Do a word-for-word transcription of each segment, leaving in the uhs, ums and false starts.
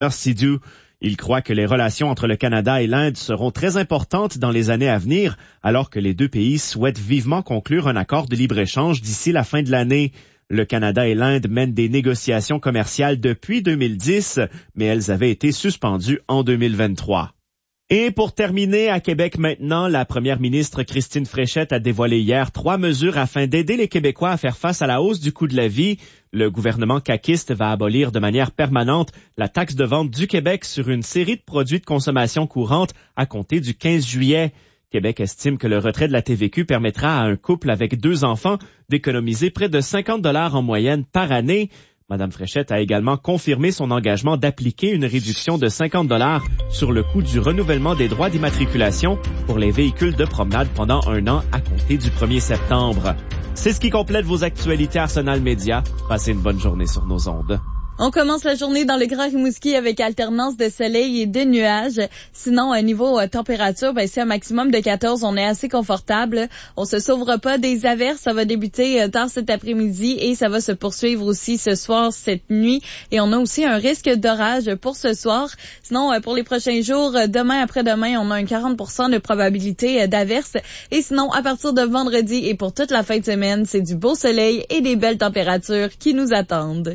Sidhu. Il croit que les relations entre le Canada et l'Inde seront très importantes dans les années à venir, alors que les deux pays souhaitent vivement conclure un accord de libre-échange d'ici la fin de l'année. Le Canada et l'Inde mènent des négociations commerciales depuis deux mille dix, mais elles avaient été suspendues en deux mille vingt-trois. Et pour terminer, à Québec maintenant, la première ministre Christine Fréchette a dévoilé hier trois mesures afin d'aider les Québécois à faire face à la hausse du coût de la vie. Le gouvernement caquiste va abolir de manière permanente la taxe de vente du Québec sur une série de produits de consommation courante à compter du quinze juillet. Québec estime que le retrait de la T V Q permettra à un couple avec deux enfants d'économiser près de cinquante dollars en moyenne par année. Madame Fréchette a également confirmé son engagement d'appliquer une réduction de cinquante dollars sur le coût du renouvellement des droits d'immatriculation pour les véhicules de promenade pendant un an à compter du premier septembre. C'est ce qui complète vos actualités Arsenal Média. Passez une bonne journée sur nos ondes. On commence la journée dans le Grand Rimouski avec alternance de soleil et de nuages. Sinon, à niveau euh, température, ben, c'est un maximum de quatorze. On est assez confortable. On se sauvera pas des averses. Ça va débuter euh, tard cet après-midi et ça va se poursuivre aussi ce soir, cette nuit. Et on a aussi un risque d'orage pour ce soir. Sinon, euh, pour les prochains jours, euh, demain, après-demain, on a un quarante pour cent de probabilité euh, d'averses. Et sinon, à partir de vendredi et pour toute la fin de semaine, c'est du beau soleil et des belles températures qui nous attendent.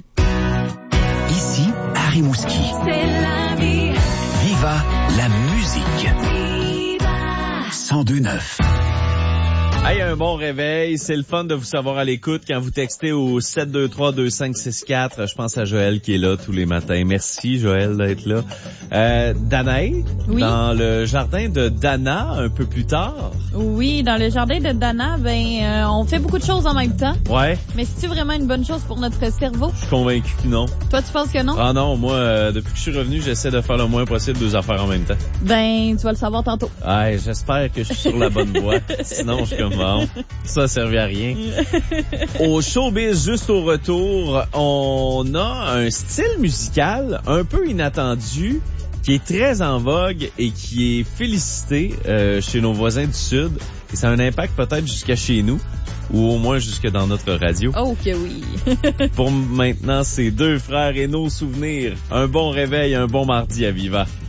Ici, à Rimouski. C'est la vie. Viva la musique. Viva. cent deux neuf. Hey, un bon réveil. C'est le fun de vous savoir à l'écoute quand vous textez au sept deux trois deux cinq six quatre. Je pense à Joël qui est là tous les matins. Merci, Joël, d'être là. Euh, Danae, oui. Dans le jardin de Dana, un peu plus tard. Oui, dans le jardin de Dana, ben, euh, on fait beaucoup de choses en même temps. Ouais. Mais c'est-tu vraiment une bonne chose pour notre cerveau? Je suis convaincu que non. Toi, tu penses que non? Ah non, moi, euh, depuis que je suis revenu, j'essaie de faire le moins possible deux affaires en même temps. Ben, tu vas le savoir tantôt. Ouais, j'espère que je suis sur la bonne voie. Sinon, je suis comme bon. Ça a servi à rien. Au showbiz, juste au retour, on a un style musical un peu inattendu qui est très en vogue et qui est félicité euh, chez nos voisins du Sud. Et ça a un impact peut-être jusqu'à chez nous, ou au moins jusque dans notre radio. Oh que oui. Pour maintenant, c'est deux frères et nos souvenirs. Un bon réveil, un bon mardi à Viva.